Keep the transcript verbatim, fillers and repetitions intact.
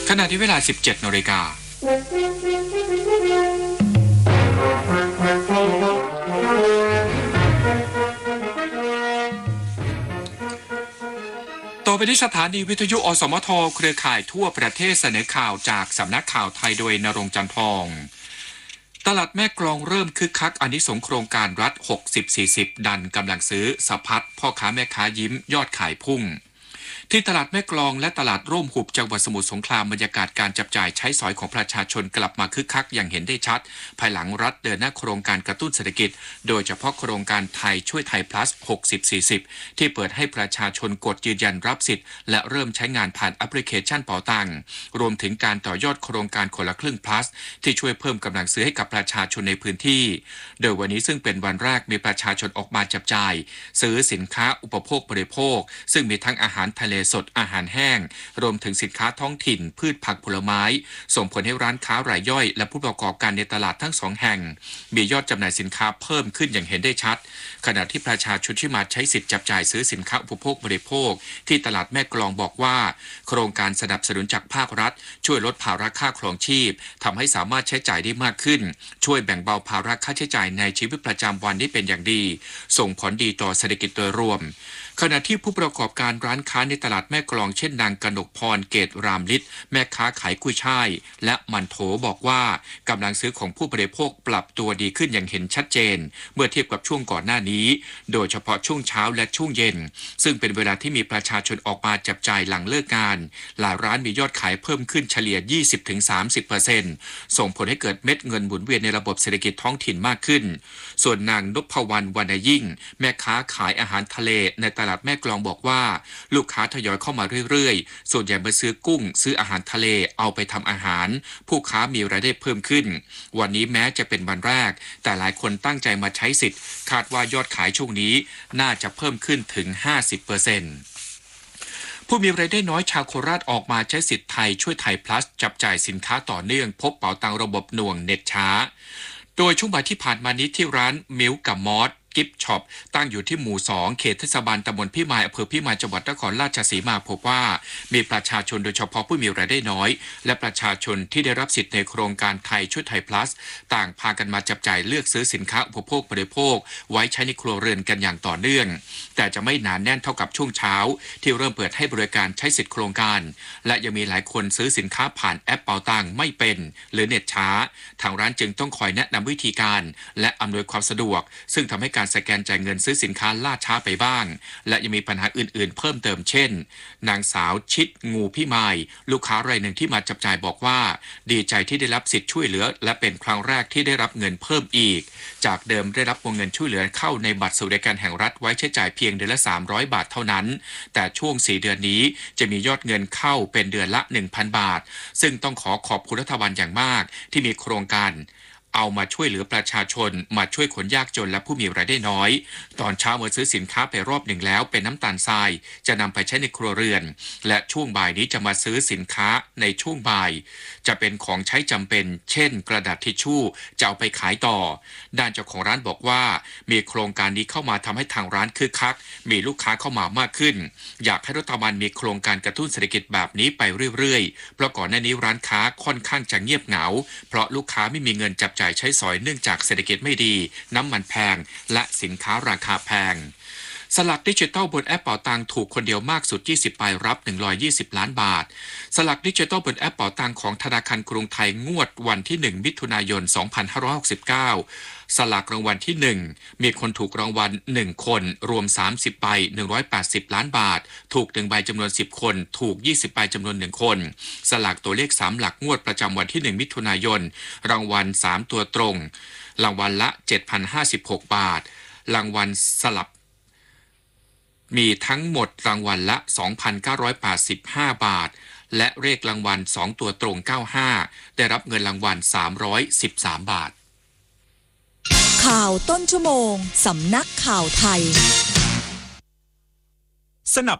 ขณะที่เวลา สิบเจ็ดนาฬิกาต่อไปที่สถานีวิทยุอสมทเครือข่ายทั่วประเทศเสนอข่าวจากสำนักข่าวไทยโดยณรงค์ จันทร์ทองตลาดแม่กลองเริ่มคึกคักอานิสงส์โครงการรัฐ หกสิบ สี่สิบ ดันกำลังซื้อสะพัดพ่อค้าแม่ค้ายิ้มยอดขายพุ่งที่ตลาดแม่กลองและตลาดร่มหุบจังหวัดสมุทรสงครามบรรยากาศการจับจ่ายใช้สอยของประชาชนกลับมาคึกคักอย่างเห็นได้ชัดภายหลังรัฐเดินหน้าโครงการกระตุ้นเศรษฐกิจโดยเฉพาะโครงการไทยช่วยไทย plus หกสิบ สี่สิบ ที่เปิดให้ประชาชนกดยืนยันรับสิทธิ์และเริ่มใช้งานผ่านแอปพลิเคชันเป๋าตังรวมถึงการต่อยอดโครงการคนละครึ่ง plus ที่ช่วยเพิ่มกำลังซื้อให้กับประชาชนในพื้นที่โดยวันนี้ซึ่งเป็นวันแรกมีประชาชนออกมาจับจ่ายซื้อสินค้าอุปโภคบริโภคซึ่งมีทั้งอาหารทะเลสดอาหารแห้งรวมถึงสินค้าท้องถิ่นพืชผักผลไม้ส่งผลให้ร้านค้ารายย่อยและผู้ประกอบการในตลาดทั้งสองแห่งมียอดจำหน่ายสินค้าเพิ่มขึ้นอย่างเห็นได้ชัดขณะที่ประชาชนที่มาใช้สิทธิ์จับจ่ายซื้อสินค้าอุปโภคบริโภคที่ตลาดแม่กลองบอกว่าโครงการสนับสนุนจากภาครัฐช่วยลดภาระค่าครองชีพทำให้สามารถใช้จ่ายได้มากขึ้นช่วยแบ่งเบาภาระค่าใช้จ่ายในชีวิตประจำวันได้เป็นอย่างดีส่งผลดีต่อเศรษฐกิจโดยรวมขณะที่ผู้ประกอบการร้านค้าในตลาดแม่กลองเช่นนางกนกพรเกตรามฤทธิ์แม่ค้าขายกุ้ยช่ายและมันโถบอกว่ากำลังซื้อของผู้บริโภคปรับตัวดีขึ้นอย่างเห็นชัดเจนเมื่อเทียบกับช่วงก่อนหน้านี้โดยเฉพาะช่วงเช้าและช่วงเย็นซึ่งเป็นเวลาที่มีประชาชนออกมาจับจ่ายหลังเลิกงานหลายร้านมียอดขายเพิ่มขึ้นเฉลี่ย ยี่สิบถึงสามสิบเปอร์เซ็นต์ ส่งผลให้เกิดเม็ดเงินหมุนเวียนในระบบเศรษฐกิจท้องถิ่นมากขึ้นส่วนนางนพวรรณวรรณยิ่งแม่ค้าขายอาหารทะเลในตลาดแม่กลองบอกว่าลูกค้าทยอยเข้ามาเรื่อยๆส่วนใหญ่มาซื้อกุ้งซื้ออาหารทะเลเอาไปทำอาหารผู้ค้ามีรายได้เพิ่มขึ้นวันนี้แม้จะเป็นวันแรกแต่หลายคนตั้งใจมาใช้สิทธิ์คาดว่ายอดขายช่วงนี้น่าจะเพิ่มขึ้นถึง ห้าสิบเปอร์เซ็นต์ ผู้มีรายได้น้อยชาวโคราชออกมาใช้สิทธิ์ไทยช่วยไทย plus จับจ่ายสินค้าต่อเนื่องพบเป๋าตังระบบหน่วงเน็ตช้าโดยช่วงบ่ายที่ผ่านมานี้ที่ร้านมิลค์กับมอสกิฟต์ช็อปตั้งอยู่ที่หมู่สองเขตเทศบาลตำบลพิมายอำเภอพิมายจังหวัดนครราชสีมาพบว่ามีประชาชนโดยเฉพาะผู้มีรายได้น้อยและประชาชนที่ได้รับสิทธิ์ในโครงการไทยช่วยไทย plus ต่างพากันมาจับจ่ายเลือกซื้อสินค้าอุปโภคบริโภคไว้ใช้ในครัวเรือนกันอย่างต่อเนื่องแต่จะไม่หนาแน่นเท่ากับช่วงเช้าที่เริ่มเปิดให้บริการใช้สิทธิโครงการและยังมีหลายคนซื้อสินค้าผ่านแอปเป๋าตังไม่เป็นหรือเน็ตช้าทางร้านจึงต้องคอยแนะนำวิธีการและอำนวยความสะดวกซึ่งทำให้การสแกนจ่ายเงินซื้อสินค้าล่าช้าไปบ้างและยังมีปัญหาอื่นๆเพิ่มเติมเช่นนางสาวชิดงูพี่ไมายลูกค้ารายหนึ่งที่มาจับจ่ายบอกว่าดีใจที่ได้รับสิทธิ์ช่วยเหลือและเป็นครั้งแรกที่ได้รับเงินเพิ่มอีกจากเดิมได้รับวงเงินช่วยเหลือเข้าในบัตรสวัสดิการแห่งรัฐไว้ใช้จ่ายเพียงเดือนละสามร้อยบาทเท่านั้นแต่ช่วงสี่เดือนนี้จะมียอดเงินเข้าเป็นเดือนละ หนึ่งพัน บาทซึ่งต้องขอขอบคุณรัฐบาลอย่างมากที่มีโครงการเอามาช่วยเหลือประชาชนมาช่วยคนยากจนและผู้มีรายได้น้อยตอนเช้าเมื่อซื้อสินค้าไปรอบหนึ่งแล้วเป็นน้ำตาลทรายจะนำไปใช้ในครัวเรือนและช่วงบ่ายนี้จะมาซื้อสินค้าในช่วงบ่ายจะเป็นของใช้จำเป็นเช่นกระดาษทิชชู่จะเอาไปขายต่อด้านเจ้าของร้านบอกว่ามีโครงการนี้เข้ามาทำให้ทางร้านคึกคักมีลูกค้าเข้ามามากขึ้นอยากให้รัฐบาลมีโครงการกระตุ้นเศรษฐกิจแบบนี้ไปเรื่อยๆเพราะก่อนหน้านี้ร้านค้าค่อนข้างจะเงียบเหงาเพราะลูกค้าไม่มีเงินจับจ่ายใช้สอยเนื่องจากเศรษฐกิจไม่ดีน้ำมันแพงและสินค้าราคาแพงสลากดิจิทัลบนแอปเป๋าตังถูกคนเดียวมากสุดยี่สิบใบรับหนึ่งร้อยยี่สิบล้านบาทสลากดิจิทัลบนแอปเป๋าตังของธนาคารกรุงไทยงวดวันที่หนึ่งมิถุนายนสองพันห้าร้อยหกสิบเก้าสลากรางวัลที่หนึ่งมีคนถูกรางวัลหนึ่งคนรวมสามสิบใบหนึ่งร้อยแปดสิบล้านบาทถูกหนึ่งใบจำนวนสิบคนถูกยี่สิบใบจำนวนหนึ่งคนสลากตัวเลขสามหลักงวดประจำวันที่หนึ่งมิถุนายนรางวัลสามตัวตรงรางวัลละ เจ็ดพันห้าสิบหก บาทรางวัลสลับมีทั้งหมดรางวัลละ สองพันเก้าร้อยแปดสิบห้า บาทและเลขรางวัลสองตัวตรงเก้าสิบห้าได้รับเงินรางวัลสามร้อยสิบสามบาทข่าวต้นชั่วโมงสำนักข่าวไทยสนับ